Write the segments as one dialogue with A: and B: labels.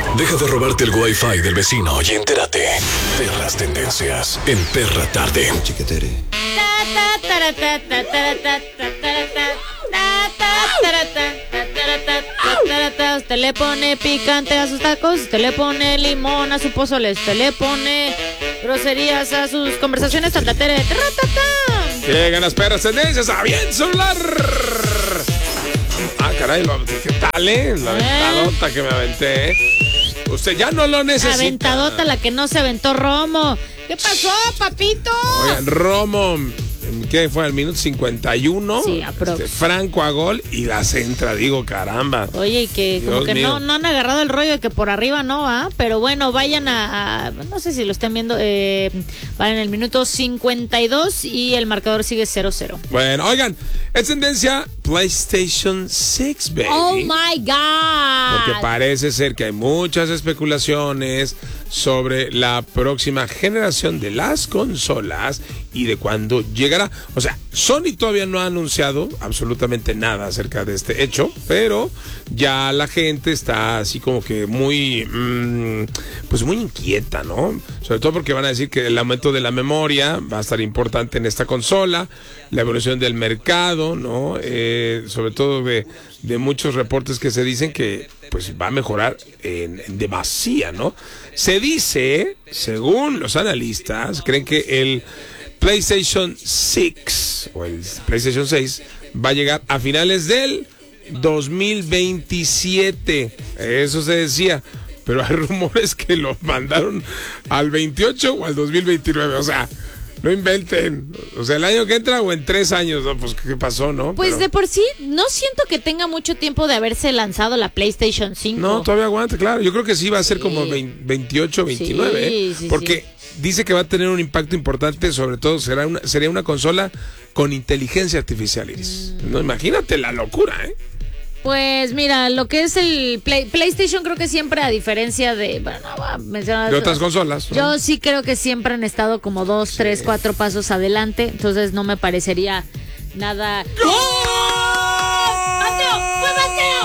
A: Deja de robarte el Wi-Fi del vecino y entérate de las tendencias en Perra Tarde.
B: Chiquetere.
C: Usted le pone picante a sus tacos, usted le pone limón a su pozole, usted le pone groserías a sus conversaciones.
D: Llegan las perras tendencias a bien celular. Ah, caray, ¿qué tal, La aventadota que me aventé, Usted ya no lo necesita.
C: Aventadota, la que no se aventó Romo. ¿Qué pasó, papito?
D: Oigan, Romo, ¿qué fue? Al minuto 51.
C: Sí, aprox.
D: Franco a gol y la centra, digo, caramba.
C: Oye, y que como
D: Dios
C: que
D: mío.
C: no han agarrado el rollo de que por arriba no va, pero bueno, vayan no sé si lo están viendo, van en el minuto 52 y el marcador sigue 0-0.
D: Bueno, oigan, es tendencia PlayStation 6, baby.
C: Oh my God.
D: Porque parece ser que hay muchas especulaciones sobre la próxima generación de las consolas y de cuándo llegará. O sea, Sony todavía no ha anunciado absolutamente nada acerca de este hecho, pero ya la gente está así como que muy, pues muy inquieta, ¿no? Sobre todo porque van a decir que el aumento de la memoria va a estar importante en esta consola, la evolución del mercado, ¿no? Sobre todo de muchos reportes que se dicen que pues va a mejorar en demasía, ¿no? Se dice, según los analistas, creen que el PlayStation 6 o el PlayStation 6 va a llegar a finales del 2027. Eso se decía, pero hay rumores que lo mandaron al 28 o al 2029, o sea, no inventen. O sea, el año que entra o en 3 años, ¿no? Pues, ¿qué pasó, no?
C: Pues
D: Pero
C: de por sí, no siento que tenga mucho tiempo de haberse lanzado la PlayStation 5.
D: no, todavía aguanta, claro. Yo creo que sí va a ser
C: Sí.
D: como 28, 29,
C: Sí, sí,
D: porque dice que va a tener un impacto importante, sobre todo sería una consola con inteligencia artificial, Iris. No, imagínate la locura,
C: Pues mira, lo que es el PlayStation creo que siempre, a diferencia de... Bueno, no voy a mencionar
D: de otras consolas, ¿no?
C: Yo sí creo que siempre han estado como 2, 3, 4 pasos adelante, entonces no me parecería nada... ¡Gol! ¡Mateo! ¡Fue Mateo!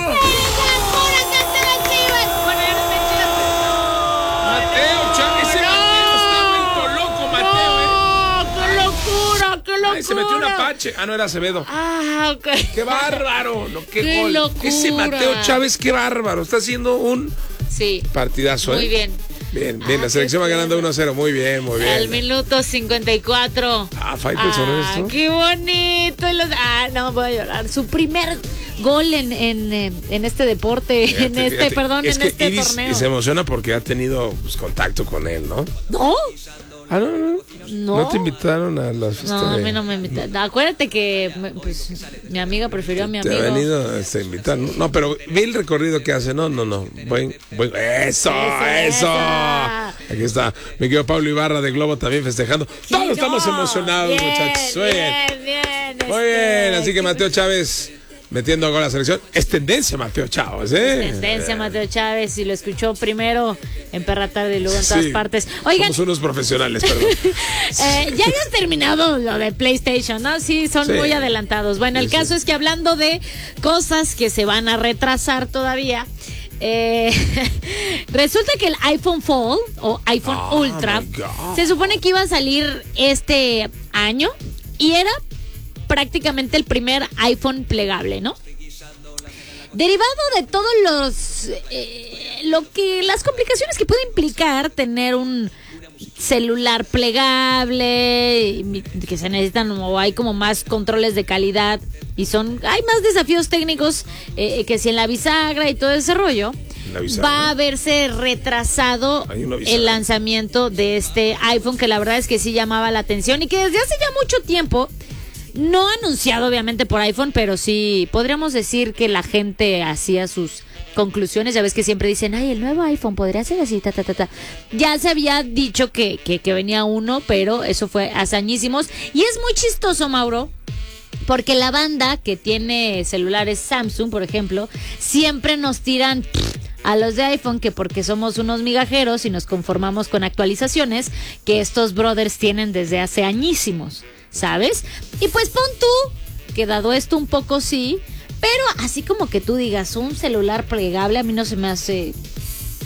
D: Mateo Chávez, ese Mateo está vuelto loco, Mateo,
C: ¡Qué locura! ¡Qué locura!
D: Ay, se metió un Apache. Ah, no, era Acevedo.
C: Ah, ok.
D: ¡Qué bárbaro! No, qué
C: ¡Qué
D: gol!
C: locura!
D: Ese Mateo Chávez, qué bárbaro. Está haciendo un
C: Sí,
D: partidazo,
C: muy bien.
D: Bien, la selección va ganando 1-0. Muy bien, muy bien.
C: Al minuto 54.
D: Faitelson, ¿eres tú?
C: ¡Qué bonito! No, voy a llorar. Su primer gol en este deporte,
D: Fíjate,
C: en este
D: Iris
C: torneo.
D: se emociona porque ha tenido pues, contacto con él, ¿no?
C: ¿No?
D: Ah, no.
C: No.
D: ¿No te invitaron a la fiesta?
C: No, a mí no me invitaron. Acuérdate que pues, mi amiga prefirió a mi
D: Te
C: amigo.
D: ha venido a invitar. No, pero ve el recorrido que hace. No. Buen. ¡Eso! Aquí está. Mi querido Pablo Ibarra de Globo también festejando. Todos estamos emocionados,
C: Bien,
D: muchachos.
C: Bien.
D: Muy bien. Así que Mateo Chávez metiendo gol a la selección. Es tendencia, Mateo Chávez,
C: Tendencia, Mateo Chávez, y lo escuchó primero en Perra Tarde y luego en todas partes. Oigan,
D: somos unos profesionales, perdón.
C: ya habías terminado lo de PlayStation, ¿no? Sí, son muy adelantados. Bueno, el caso es que hablando de cosas que se van a retrasar todavía, resulta que el iPhone Fold o iPhone Ultra se supone que iba a salir este año y era prácticamente el primer iPhone plegable, ¿no? Derivado de todos las complicaciones que puede implicar tener un celular plegable, que se necesitan o hay como más controles de calidad y hay más desafíos técnicos que si en la bisagra y todo ese rollo, va a verse retrasado el lanzamiento de este iPhone, que la verdad es que sí llamaba la atención y que desde hace ya mucho tiempo, no anunciado obviamente por iPhone, pero sí podríamos decir que la gente hacía sus conclusiones. Ya ves que siempre dicen, el nuevo iPhone podría ser así, Ya se había dicho que venía uno, pero eso fue hace añísimos. Y es muy chistoso, Mauro, porque la banda que tiene celulares Samsung, por ejemplo, siempre nos tiran a los de iPhone que porque somos unos migajeros y nos conformamos con actualizaciones que estos brothers tienen desde hace añísimos, ¿sabes? Y pues pon tú que dado esto un poco sí, pero así como que tú digas un celular plegable, a mí no se me hace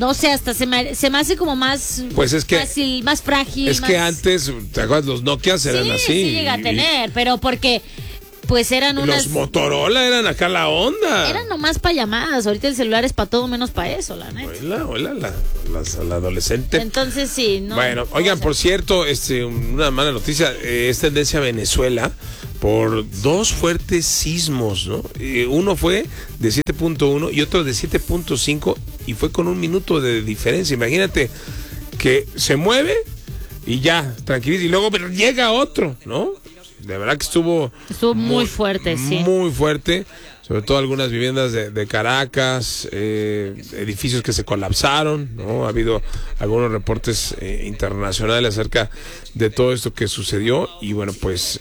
C: no sé, hasta se me hace como más
D: Pues es que
C: fácil, más frágil.
D: es que antes, ¿te acuerdas? Los Nokias eran así.
C: Sí llega a tener, pero porque pues eran unas...
D: Los Motorola eran acá la onda.
C: Eran nomás para llamadas, ahorita el celular es para todo menos para eso, la neta.
D: Hola, la adolescente.
C: Entonces sí, no.
D: Bueno, oigan, por cierto, una mala noticia, es tendencia a Venezuela por 2 fuertes sismos, ¿no? Uno fue de 7.1 y otro de 7.5 y fue con 1 minuto de diferencia. Imagínate que se mueve y ya, tranquiliza, y luego pero llega otro, ¿no? De verdad que estuvo
C: muy fuerte, sí.
D: Muy fuerte, sobre todo algunas viviendas de Caracas, edificios que se colapsaron, ¿no? Ha habido algunos reportes internacionales acerca de todo esto que sucedió y bueno, pues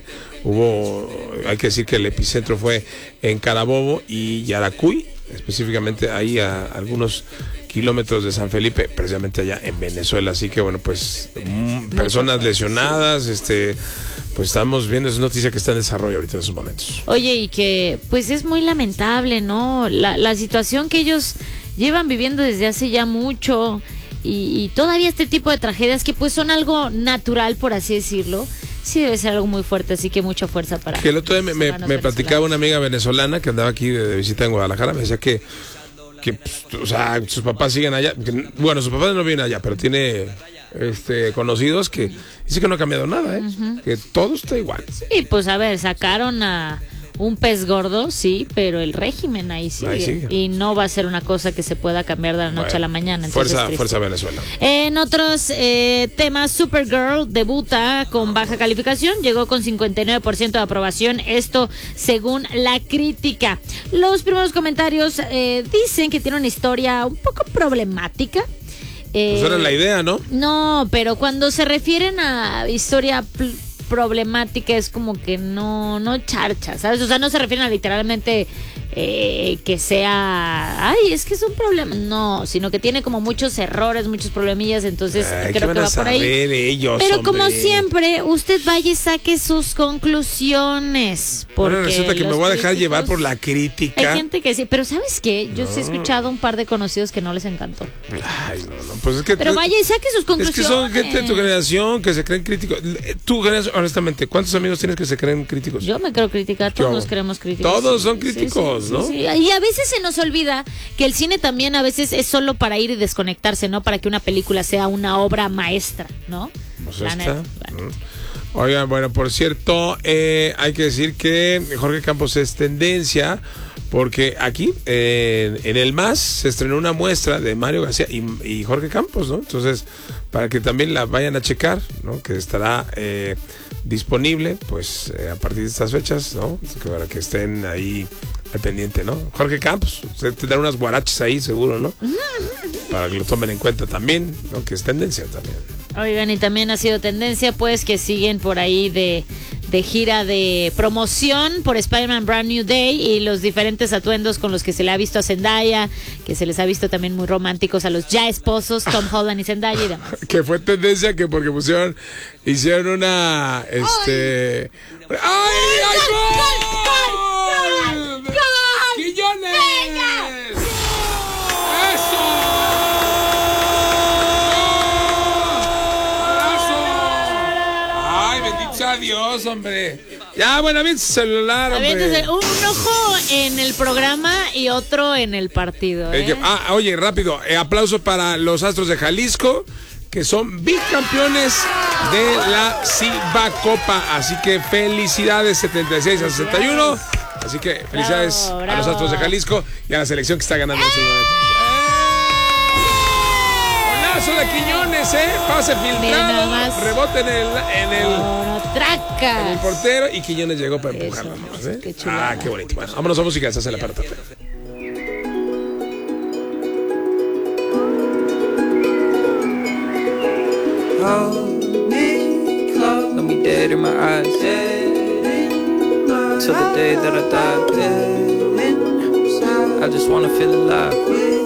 D: hay que decir que el epicentro fue en Carabobo y Yaracuy, específicamente ahí a algunos kilómetros de San Felipe, precisamente allá en Venezuela, así que bueno, pues personas lesionadas, pues estamos viendo, esa noticia que está en desarrollo ahorita en esos momentos.
C: Oye, y que pues es muy lamentable, ¿no? La situación que ellos llevan viviendo desde hace ya mucho y todavía este tipo de tragedias que pues son algo natural, por así decirlo, sí debe ser algo muy fuerte, así que mucha fuerza para...
D: Que el otro día me platicaba una amiga venezolana que andaba aquí de visita en Guadalajara, me decía que o sea, sus papás siguen allá, bueno, sus papás no viven allá, pero tiene conocidos que dice que no ha cambiado nada, que todo está igual.
C: Sí, pues a ver, sacaron a un pez gordo, sí, pero el régimen ahí sigue. Y no va a ser una cosa que se pueda cambiar de la noche a la mañana.
D: Fuerza Venezuela.
C: En otros temas, Supergirl debuta con baja calificación, llegó con 59% de aprobación, esto según la crítica. Los primeros comentarios dicen que tiene una historia un poco problemática.
D: Pues era la idea, ¿no?
C: No, pero cuando se refieren a historia problemática es como que no charcha, ¿sabes? O sea, no se refieren a literalmente que sea, es que es un problema, no, sino que tiene como muchos errores, muchos problemillas, entonces creo que va por ahí.
D: Ellos,
C: pero
D: hombre,
C: como siempre, usted vaya y saque sus conclusiones. Porque
D: bueno, resulta que me voy a dejar llevar por la crítica.
C: Hay gente que sí, pero ¿sabes qué? Yo sí he escuchado un par de conocidos que no les encantó.
D: Ay, no, pues es que...
C: Pero vaya y saque sus conclusiones.
D: Es que son gente de tu generación que se creen críticos. Tu generación, honestamente, ¿cuántos amigos tienes que se creen críticos?
C: Yo me creo crítica, todos nos creemos críticos.
D: Todos son críticos,
C: sí,
D: ¿no?
C: Sí. Y a veces se nos olvida que el cine también a veces es solo para ir y desconectarse, no para que una película sea una obra maestra, ¿no?
D: Pues está. Bueno. Oigan, bueno, por cierto, hay que decir que Jorge Campos es tendencia porque aquí en el MAS se estrenó una muestra de Mario García y Jorge Campos, ¿no? Entonces, para que también la vayan a checar, ¿no? Que estará disponible, pues, a partir de estas fechas, ¿no? Para que estén ahí al pendiente, ¿no? Jorge Campos, usted tendrá unas guaraches ahí, seguro, ¿no? Para que lo tomen en cuenta también, ¿no? Que es tendencia también.
C: Oigan, y también ha sido tendencia, pues, que siguen por ahí de gira de promoción por Spider-Man Brand New Day y los diferentes atuendos con los que se le ha visto a Zendaya, que se les ha visto también muy románticos a los ya esposos, Tom Holland y Zendaya y demás.
D: Que fue tendencia que porque hicieron una, ¡Ay, gol! ¡Quillones! ¡Eso! ¡Ay, bendito sea Dios, hombre! Ya, bueno, bien su celular, hombre.
C: Un ojo en el programa y otro en el partido, ¿eh?
D: Oye, rápido, aplauso para los Astros de Jalisco, que son bicampeones de la CIBA Copa. Así que felicidades, 76-61. Así que felicidades a los Astros de Jalisco y a la selección que está ganando en estos momentos. Golazo de Quiñones, pase filtrado, rebote en el portero y Quiñones llegó para empujarlo nomás,
C: Qué chulada.
D: Qué bonito. Bueno, vámonos a música, esa es la parte.
B: Let me dead in my eyes till the day that I die. I just wanna feel alive.